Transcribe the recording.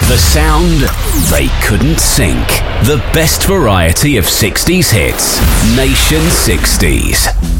The sound they couldn't sink. The best variety of 60s hits. Nation 60s.